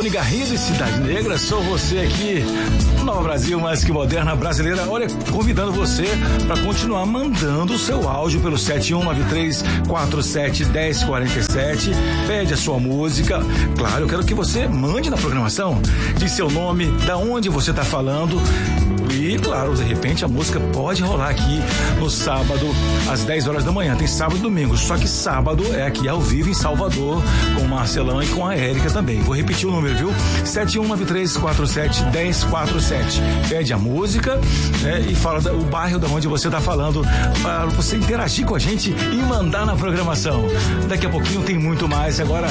Tony Garrido e Cidade Negra, sou você aqui, Nova Brasil, mais que moderna brasileira. Olha, convidando você para continuar mandando o seu áudio pelo 7193471047. Pede a sua música. Claro, eu quero que você mande na programação. Diz seu nome, da onde você está falando. E, claro, de repente a música pode rolar aqui no sábado, às 10 horas da manhã. Tem sábado e domingo, só que sábado é aqui ao vivo em Salvador, com o Marcelão e com a Érica também. Vou repetir o número, viu? 7193471047. Pede a música, né, e fala o bairro da onde você está falando, para você interagir com a gente e mandar na programação. Daqui a pouquinho tem muito mais. Agora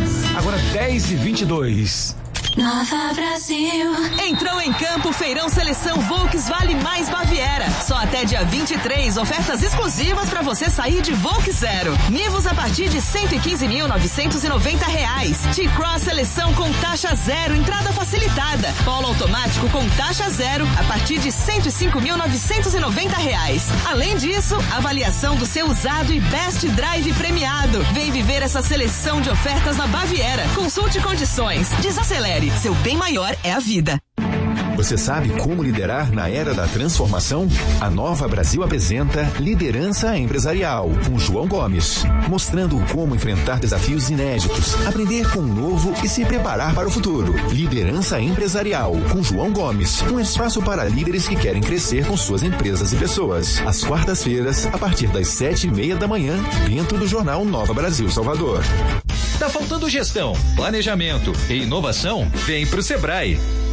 10h22. Nova Brasil. Entrou em campo o Feirão Seleção Volks Vale Mais Baviera. Só até dia 23, ofertas exclusivas para você sair de Volks Zero. Nivus a partir de R$115.990. T-Cross Seleção com taxa zero, entrada facilitada. Polo automático com taxa zero a partir de R$105.990. Além disso, avaliação do seu usado e Best Drive premiado. Vem viver essa seleção de ofertas na Baviera. Consulte condições. Desacelere. Seu bem maior é a vida. Você sabe como liderar na era da transformação? A Nova Brasil apresenta Liderança Empresarial, com João Gomes, mostrando como enfrentar desafios inéditos, aprender com o novo e se preparar para o futuro. Liderança Empresarial, com João Gomes, um espaço para líderes que querem crescer com suas empresas e pessoas. Às quartas-feiras, a partir das 7:30 da manhã, dentro do Jornal Nova Brasil Salvador. Tá faltando gestão, planejamento e inovação? Vem pro Sebrae.